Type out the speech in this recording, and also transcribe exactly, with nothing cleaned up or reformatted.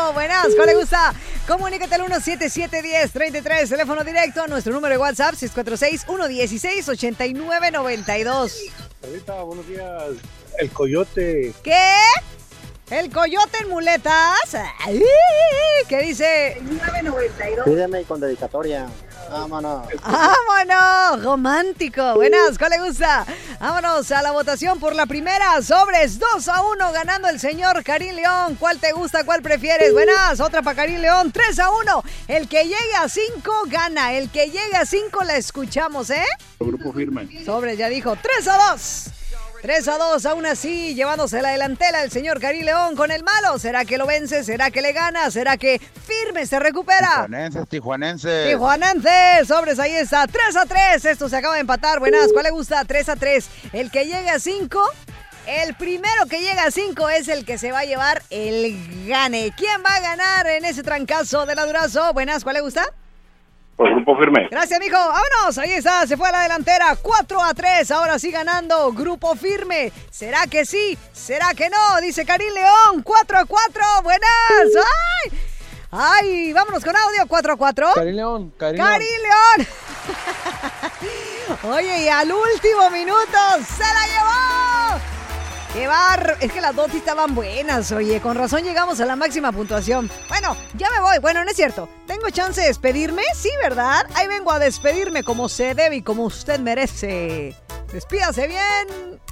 cinco. Buenas, ¿cuál le gusta? Comunícate al uno siete siete uno cero tres tres, teléfono directo, nuestro número de WhatsApp seis cuatro seis, uno uno seis, ocho nueve nueve dos. Ahorita, buenos días. El coyote. ¿Qué? ¿El coyote en muletas? Ay, ¿qué dice? nueve noventa y dos. Pídeme con dedicatoria. Vámonos. ¡Vámonos! Romántico. Buenas, ¿cuál le gusta? Vámonos a la votación por la primera. Sobres dos a uno ganando el señor Karim León. ¿Cuál te gusta? ¿Cuál prefieres? Buenas, otra para Karim León. tres a uno. El que llegue a cinco gana. El que llegue a cinco la escuchamos, ¿eh? Grupo Firme. Sobres ya dijo. tres a dos. tres a dos, aún así, llevándose la delantera el señor Karim León con el malo. ¿Será que lo vence? ¿Será que le gana? ¿Será que Firme se recupera? Tijuanenses, tijuanenses. Tijuanenses, sobres, ahí está. tres a tres, esto se acaba de empatar. Buenas, ¿cuál le gusta? tres a tres. El que llegue a cinco, el primero que llega a cinco es el que se va a llevar el gane. ¿Quién va a ganar en ese trancazo de la Durazo? Buenas, ¿cuál le gusta? Por Grupo Firme. Gracias, mijo. Vámonos. Ahí está. Se fue a la delantera. cuatro a tres. Ahora sí ganando. Grupo Firme. ¿Será que sí? ¿Será que no? Dice Karim León. cuatro a cuatro. Buenas. ¡Ay! ¡Ay! Vámonos con audio. cuatro a cuatro. Karim León. Karim Karim León. Oye, y al último minuto se la llevó. ¡Qué bar! Es que las dos sí estaban buenas, oye. Con razón llegamos a la máxima puntuación. Bueno, ya me voy. Bueno, no es cierto. ¿Tengo chance de despedirme? Sí, ¿verdad? Ahí vengo a despedirme como se debe y como usted merece. Despídase bien.